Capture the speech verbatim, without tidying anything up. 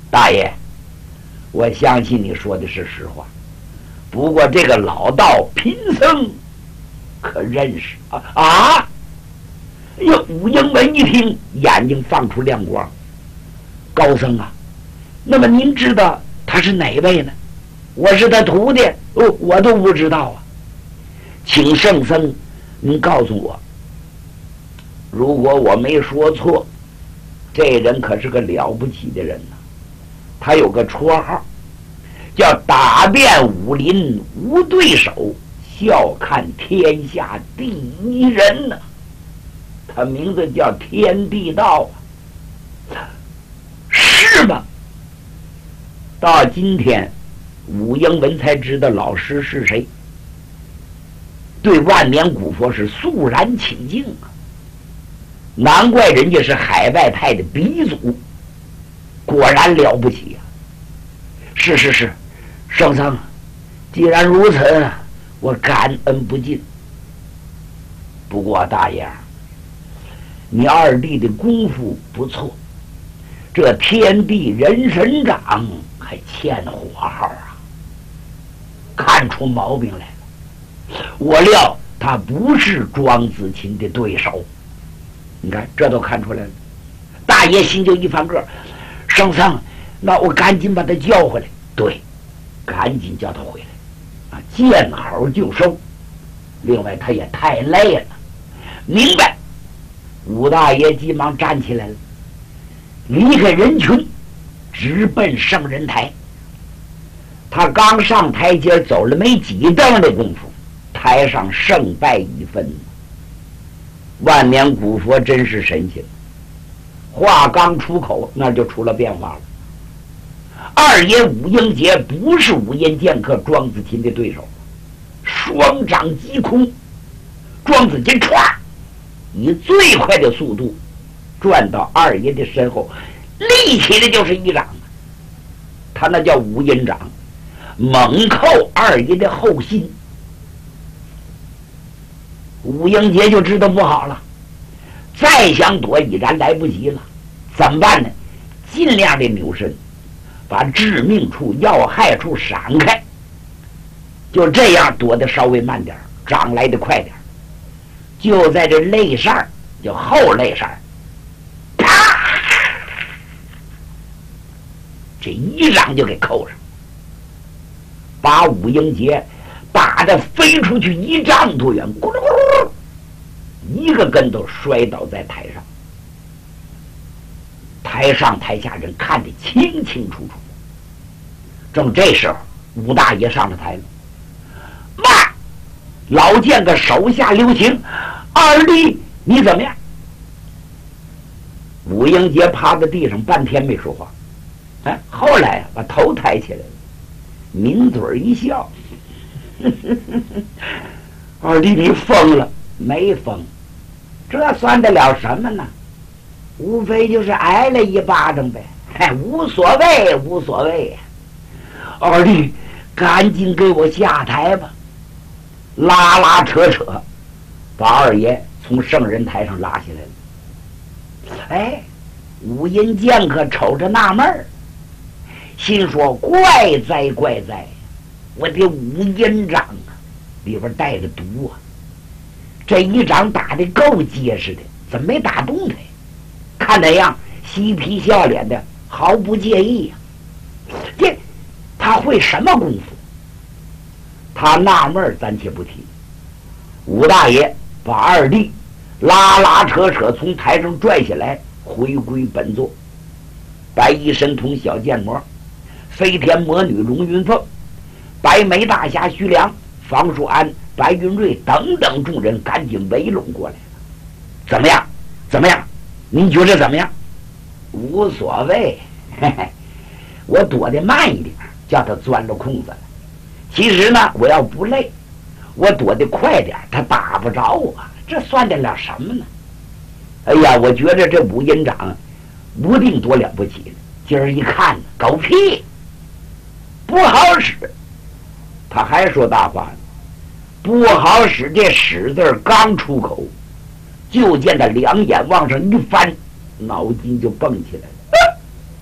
大爷，我相信你说的是实话，不过这个老道贫僧可认识啊啊！哟，武英文一听，眼睛放出亮光。高僧啊，那么您知道他是哪位呢？我是他徒弟，哦，我都不知道啊。请圣僧您告诉我，如果我没说错，这人可是个了不起的人呢、啊。他有个绰号，叫打遍武林无对手，笑看天下第一人呢、啊。他名字叫天地道啊，是吗？到今天，武英文才知道老师是谁，对万年古佛是肃然起敬啊！难怪人家是海外派的鼻祖，果然了不起啊！是是是，圣僧，既然如此，我感恩不尽。不过大爷，你二弟的功夫不错，这天地人神掌还欠火候啊，看出毛病来了。我料他不是庄子琴的对手，你看这都看出来了。大爷心就一翻个，圣僧，那我赶紧把他叫回来。对，赶紧叫他回来啊，见好就收。另外他也太累了，明白。武大爷急忙站起来了，离开人群，直奔圣人台。他刚上台阶走了没几蹬的功夫，台上胜败已分。万年古佛真是神仙，话刚出口，那就出了变化了。二爷武英杰不是武阴剑客庄子琴的对手，双掌击空，庄子琴唰以最快的速度转到二爷的身后，立起来就是一掌。他那叫武阴掌，猛扣二爷的后心。武英杰就知道不好了，再想躲已然来不及了。怎么办呢？尽量的扭身，把致命处要害处闪开，就这样躲得稍微慢点，掌来得快点。就在这肋扇，就后肋扇，啪，这一掌就给扣上，把武英杰打得飞出去一丈多远，咕噜咕噜，一个跟头摔倒在台上。台上台下人看得清清楚楚。正这时候，武大爷上了台了。妈，老见个手下留情，二弟你怎么样？武英杰趴在地上半天没说话，哎，后来把头抬起来了，抿嘴一笑，呵呵呵呵，二弟你疯了？没疯，这算得了什么呢？无非就是挨了一巴掌呗，嗨，无所谓，无所谓。二弟，赶紧给我下台吧！拉拉扯扯，把二爷从圣人台上拉下来了。哎，武阴剑客瞅着纳闷儿，心说：怪哉怪哉，我的武阴掌啊，里边带着毒啊！这一掌打得够结实的，怎么没打动他呀？看那样嬉皮笑脸的，毫不介意呀、啊。这他会什么功夫？他纳闷儿，暂且不提。武大爷把二弟拉拉扯扯从台上拽下来，回归本座。白衣神童小剑魔、飞天魔女龙云凤、白眉大侠徐良、房树安、白云瑞等等众人赶紧围拢过来了。怎么样？怎么样？您觉得怎么样？无所谓，嘿嘿，我躲得慢一点，叫他钻了空子了。其实呢，我要不累，我躲得快点，他打不着我，这算得了什么呢？哎呀，我觉得这武阴掌不定多了不起的，今儿一看，狗屁，不好使。他还说大话呢，不好使这使字刚出口，就见他两眼往上一翻，脑筋就蹦起来了。